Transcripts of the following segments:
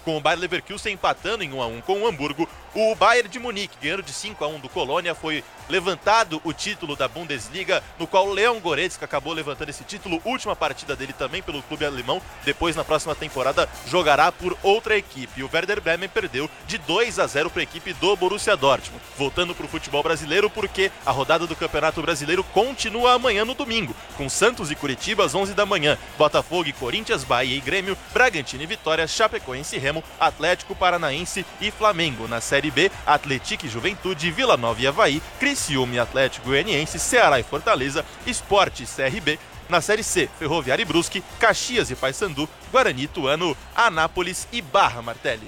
com o Bayer Leverkusen empatando em 1-1 com o Hamburgo. O Bayern de Munique, ganhando de 5-1 do Colônia, foi levantado o título da Bundesliga, no qual o Leon Goretzka acabou levantando esse título, última partida dele também pelo clube alemão, depois na próxima temporada jogará por outra equipe. O Werder Bremen perdeu de 2-0 para a equipe do Borussia Dortmund. Voltando para o futebol brasileiro, porque a rodada do Campeonato Brasileiro continua amanhã no domingo, com Santos e Curitiba às 11 da manhã, Botafogo e Corinthians, Bahia e Grêmio, Bragantino e Vitória, Chapecoense e Remo, Atlético Paranaense e Flamengo. Na Série B, Atlético e Juventude, Vila Nova e Avaí, Criciúma e Atlético Goianiense, Ceará e Fortaleza, Sport e CRB. Na Série C, Ferroviária e Brusque, Caxias e Paysandu, Guarani e Ituano, Anápolis e Barra Martelli.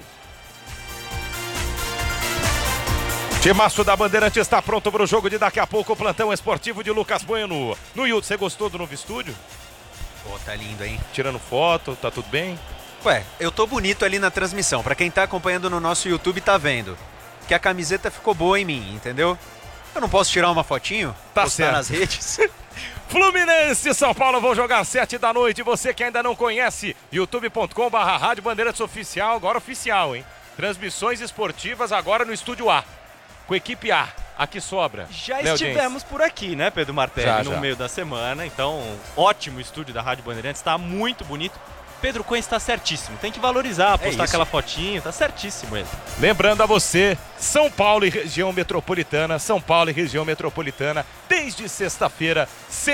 Timaço da Bandeirantes está pronto para o jogo de daqui a pouco, o plantão esportivo de Lucas Bueno. No YouTube, você gostou do novo estúdio? Pô, tá lindo, hein? Tirando foto, tá tudo bem? Ué, eu tô bonito ali na transmissão. Pra quem tá acompanhando no nosso YouTube tá vendo que a camiseta ficou boa em mim, entendeu? Eu não posso tirar uma fotinho? Tá postar certo. nas redes? Fluminense e São Paulo vão jogar às 7 da noite. Você que ainda não conhece, youtube.com/Rádio Bandeirantes Oficial, agora oficial, hein? Transmissões esportivas agora no Estúdio A, com a equipe A. Aqui sobra. Já estivemos por aqui, né, Pedro Martelli, no meio da semana. Então, ótimo estúdio da Rádio Bandeirantes, tá muito bonito. Pedro Cunha está certíssimo, tem que valorizar, postar aquela fotinho, tá certíssimo ele. Lembrando a você, São Paulo e região metropolitana, São Paulo e região metropolitana, desde sexta-feira,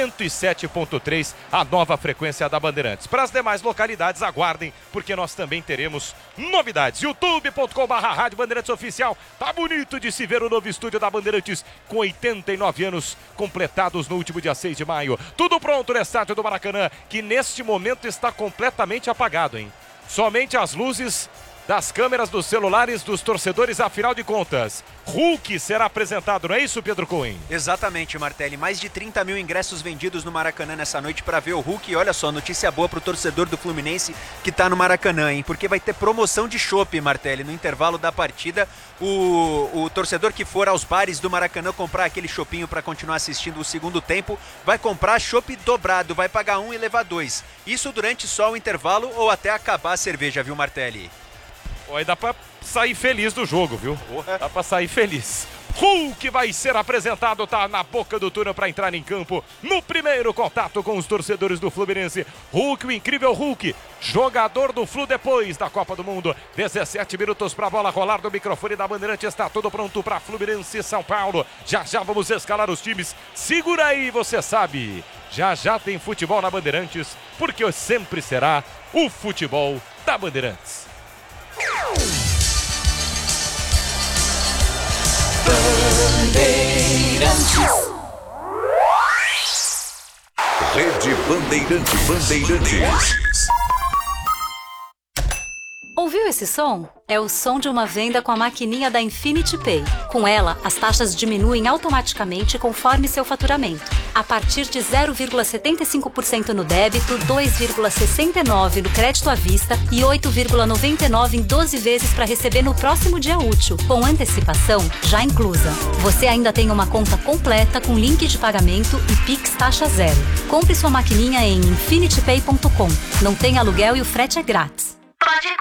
107.3, a nova frequência da Bandeirantes. Para as demais localidades, aguardem, porque nós também teremos novidades. youtube.com/Rádio Bandeirantes Oficial, tá bonito de se ver o novo estúdio da Bandeirantes, com 89 anos completados no último dia 6 de maio. Tudo pronto no estádio do Maracanã, que neste momento está completamente apagado, hein? Somente as luzes das câmeras dos celulares dos torcedores, afinal de contas. Hulk será apresentado, não é isso, Pedro Cunha? Exatamente, Martelli. Mais de 30 mil ingressos vendidos no Maracanã nessa noite para ver o Hulk. E olha só, notícia boa pro torcedor do Fluminense que tá no Maracanã, hein? Porque vai ter promoção de chopp, Martelli. No intervalo da partida, o torcedor que for aos bares do Maracanã comprar aquele choppinho para continuar assistindo o segundo tempo, vai comprar chopp dobrado, vai pagar 1 e levar 2. Isso durante só o intervalo ou até acabar a cerveja, viu, Martelli? Aí dá pra sair feliz do jogo, viu? Dá pra sair feliz. Hulk vai ser apresentado, tá na boca do túnel para entrar em campo no primeiro contato com os torcedores do Fluminense. Hulk, o incrível Hulk, jogador do Flu depois da Copa do Mundo. 17 minutos para a bola rolar do microfone da Bandeirante. Está tudo pronto para Fluminense e São Paulo. Já já vamos escalar os times. Segura aí, você sabe. Já já tem futebol na Bandeirantes, porque sempre será o futebol da Bandeirantes. Bandeirantes. Rede Bandeirantes. Ouviu esse som? É o som de uma venda com a maquininha da Infinity Pay. Com ela, as taxas diminuem automaticamente conforme seu faturamento. A partir de 0,75% no débito, 2,69% no crédito à vista e 8,99% em 12 vezes para receber no próximo dia útil, com antecipação já inclusa. Você ainda tem uma conta completa com link de pagamento e Pix taxa zero. Compre sua maquininha em infinitypay.com. Não tem aluguel e o frete é grátis.